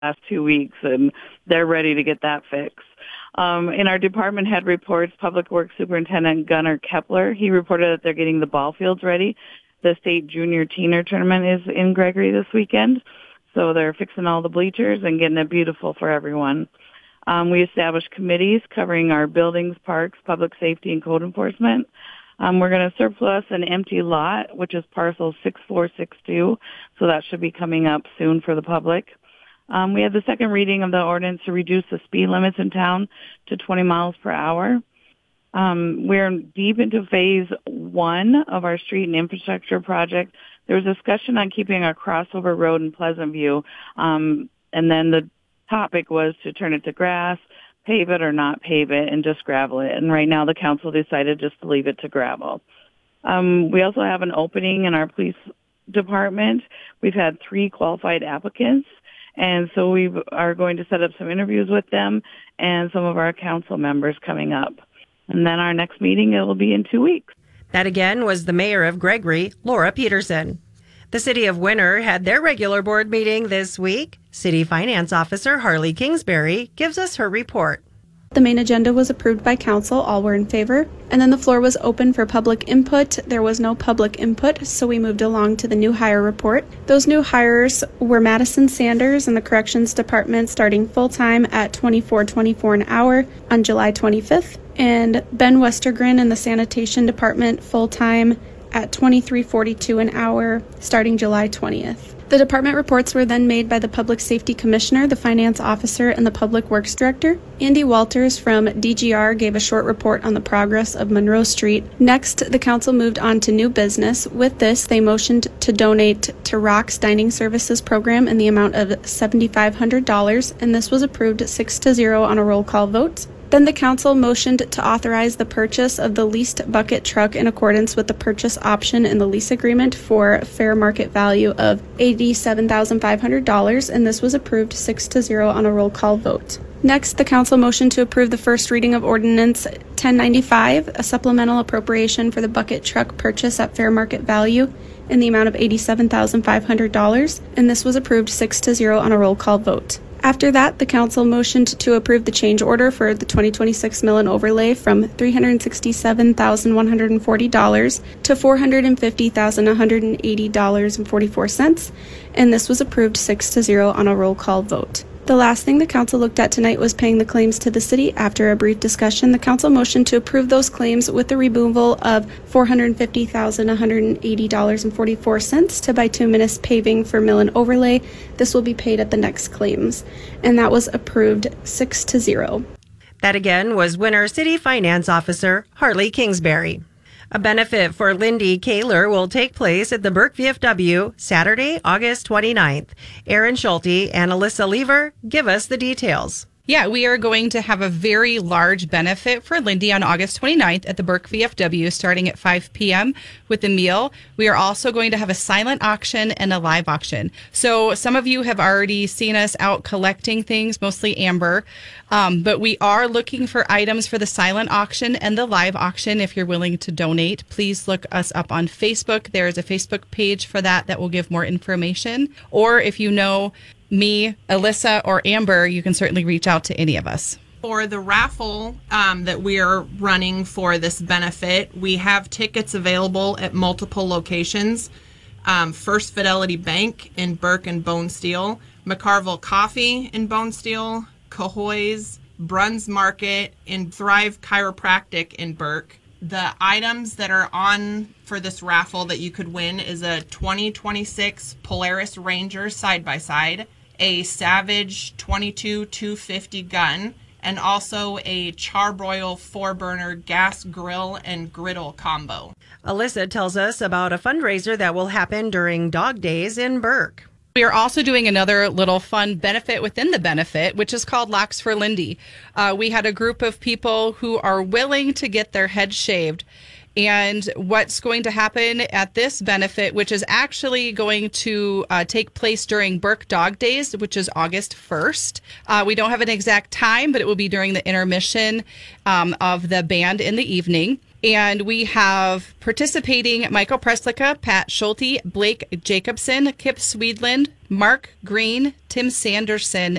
last 2 weeks, and they're ready to get that fixed. In our department head reports, Public Works Superintendent Gunnar Kepler, he reported that they're getting the ball fields ready. The state junior teener tournament is in Gregory this weekend, so they're fixing all the bleachers and getting it beautiful for everyone. We established committees covering our buildings, parks, public safety, and code enforcement. We're going to surplus an empty lot, which is parcel 6462, so that should be coming up soon for the public. We had the second reading of the ordinance to reduce the speed limits in town to 20 miles per hour. We're deep into phase 1 of our street and infrastructure project. There was discussion on keeping a crossover road in Pleasant View, and then the topic was to turn it to grass, pave it or not pave it, and just gravel it. And right now the council decided just to leave it to gravel. We also have an opening in our police department. We've had 3 qualified applicants, and so we are going to set up some interviews with them and some of our council members coming up. And then our next meeting, it will be in 2 weeks. That again was the mayor of Gregory, Laura Peterson. The city of Winter had their regular board meeting this week. City Finance Officer Harley Kingsbury gives us her report. The main agenda was approved by council. All were in favor. And then the floor was open for public input. There was no public input, so we moved along to the new hire report. Those new hires were Madison Sanders in the Corrections Department starting full-time at $24.24 an hour on July 25th, and Ben Westergren in the Sanitation Department full-time at $23.42 an hour starting July 20th. The department reports were then made by the Public Safety Commissioner, the Finance Officer, and the Public Works Director. Andy Walters from DGR gave a short report on the progress of Monroe Street. Next, the council moved on to new business. With this, they motioned to donate to Rock's Dining Services program in the amount of $7,500, and this was approved 6-0 on a roll call vote. Then the council motioned to authorize the purchase of the leased bucket truck in accordance with the purchase option in the lease agreement for fair market value of $87,500, and this was approved 6-0 on a roll call vote. Next, the council motioned to approve the first reading of Ordinance 1095, a supplemental appropriation for the bucket truck purchase at fair market value in the amount of $87,500, and this was approved 6-0 on a roll call vote. After that, the council motioned to approve the change order for the 2026 mill and overlay from $367,140 to $450,180.44, and this was approved 6-0 on a roll call vote. The last thing the council looked at tonight was paying the claims to the city. After a brief discussion, the council motioned to approve those claims with the removal of $450,180.44 to bituminous paving for mill and overlay. This will be paid at the next claims, and that was approved 6-0. That again was Winter City Finance Officer Harley Kingsbury. A benefit for Lindy Kaler will take place at the Burke VFW Saturday, August 29th. Erin Schulte and Alyssa Lever give us the details. Yeah, we are going to have a very large benefit for Lindy on August 29th at the Burke VFW starting at 5 p.m. with a meal. We are also going to have a silent auction and a live auction. So some of you have already seen us out collecting things, mostly Amber, but we are looking for items for the silent auction and the live auction. If you're willing to donate, please look us up on Facebook. There is a Facebook page for that will give more information. Or if you know me, Alyssa, or Amber, you can certainly reach out to any of us. For the raffle that we are running for this benefit, we have tickets available at multiple locations. First Fidelity Bank in Burke and Bonesteel, McCarville Coffee in Bonesteel, Cahoy's, Bruns Market, and Thrive Chiropractic in Burke. The items that are on for this raffle that you could win is a 2026 Polaris Ranger side-by-side, a Savage 22-250 gun, and also a Charbroil 4-burner gas grill and griddle combo. Alyssa tells us about a fundraiser that will happen during Dog Days in Burke. We are also doing another little fun benefit within the benefit, which is called Locks for Lindy. We had a group of people who are willing to get their heads shaved. And what's going to happen at this benefit, which is actually going to take place during Burke Dog Days, which is August 1st. We don't have an exact time, but it will be during the intermission of the band in the evening. And we have participating Michael Preslicka, Pat Schulte, Blake Jacobson, Kip Swedland, Mark Green, Tim Sanderson,